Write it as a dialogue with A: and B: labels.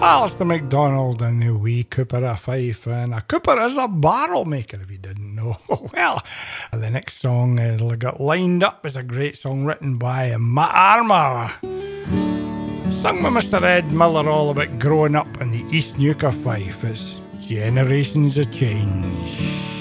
A: Alistair MacDonald and the wee Cooper of Fife, and a Cooper is a barrel maker if you didn't know. Well, the next song I got lined up is a great song written by Matt Armour, sung by Mr. Ed Miller, all about growing up in the East Neuk of Fife. It's Generations of Change.